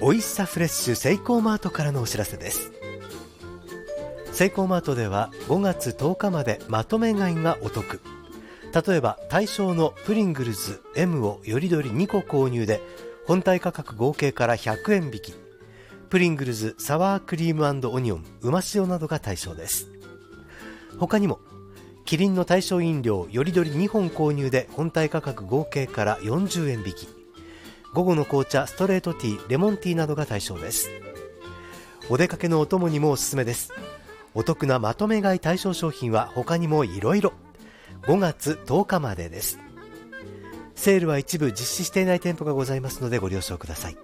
おいしさフレッシュセイコーマートからのお知らせです。セイコーマートでは5月10日までまとめ買いがお得。例えば対象のプリングルズ M をよりどり2個購入で本体価格合計から100円引き、プリングルズサワークリーム&オニオンうま塩などが対象です。他にもキリンの対象飲料よりどり2本購入で本体価格合計から40円引き、午後の紅茶ストレートティーレモンティーなどが対象です。お出かけのお供にもおすすめです。お得なまとめ買い対象商品は他にもいろいろ。5月10日までです。セールは一部実施していない店舗がございますのでご了承ください。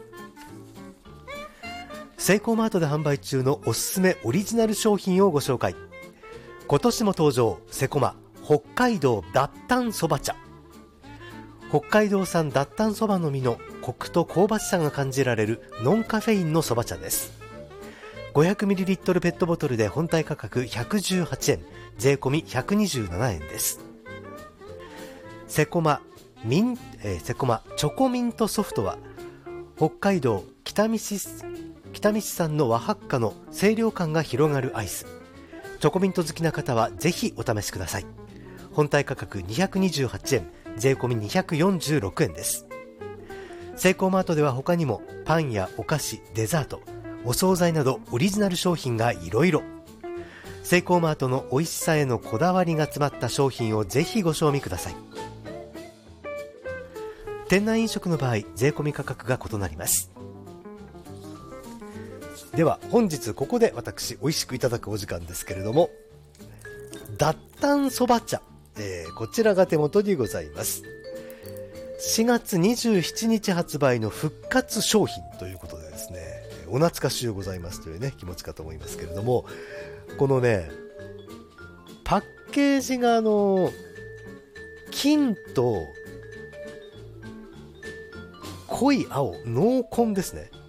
セイコーマートで販売中のおすすめオリジナル商品をご紹介。今年も登場、セコマ北海道脱炭そば茶。北海道産脱炭そばの実のコクと香ばしさが感じられるノンカフェインのそば茶です。 500ml ペットボトルで本体価格118円、税込み127円です。セコマチョコミントソフトは北海道北見市産の和ハッカの清涼感が広がるアイス。チョコミント好きな方はぜひお試しください。本体価格228円、税込み246円です。セイコーマートでは他にもパンやお菓子、デザート、お惣菜などオリジナル商品がいろいろ。セイコーマートの美味しさへのこだわりが詰まった商品をぜひご賞味ください。店内飲食の場合税込み価格が異なります。では本日ここで私美味しくいただくお時間ですけれども、脱炭そば茶、こちらが手元にございます。4月27日発売の復活商品ということでですね、お懐かしゅうございますというね気持ちかと思いますけれども、このねパッケージが金と濃い青濃紺ですね。